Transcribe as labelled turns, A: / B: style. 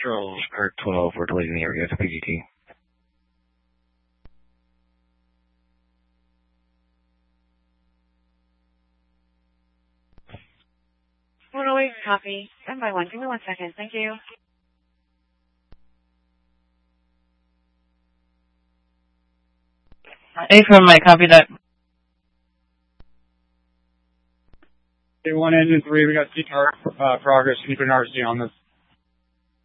A: Charles, Park 12, we're deleting the area to PGT.
B: We'll always copy. 10 by 1. Give me 1 second. Thank you.
C: A-firm, I copy that.
D: A1 engine 3, we got C-Car progress. Keep an RC on this.